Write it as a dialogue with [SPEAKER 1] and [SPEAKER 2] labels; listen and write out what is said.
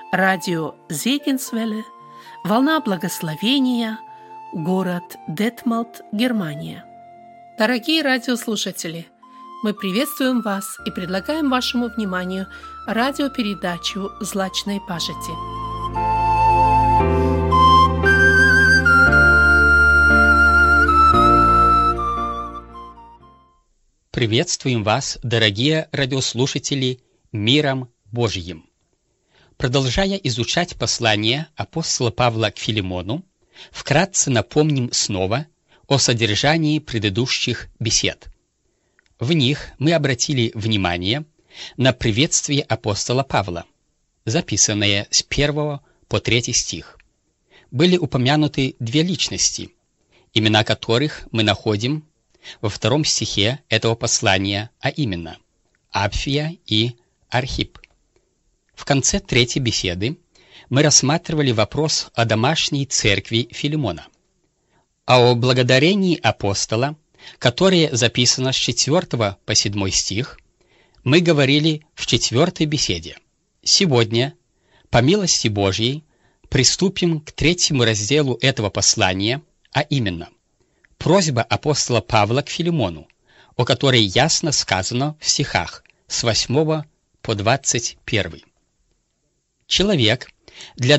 [SPEAKER 1] Радио Зегенсвелле, Волна Благословения, город Детмалт, Германия. Дорогие радиослушатели, мы приветствуем вас и предлагаем вашему вниманию радиопередачу «Злачной пажити».
[SPEAKER 2] Приветствуем вас, дорогие радиослушатели, миром Божьим. Продолжая изучать послание апостола Павла к Филимону, вкратце напомним снова о содержании предыдущих бесед. В них мы обратили внимание на приветствие апостола Павла, записанное с 1 по 3 стих. Были упомянуты две личности, имена которых мы находим во 2 стихе этого послания, а именно Апфия и Архип. В конце 3 беседы мы рассматривали вопрос о домашней церкви Филимона, а о благодарении апостола, которое записано с 4 по 7 стих, мы говорили в 4 беседе. Сегодня, по милости Божьей, приступим к 3 разделу этого послания, а именно просьба апостола Павла к Филимону, о которой ясно сказано в стихах с 8 по 21. Человек, для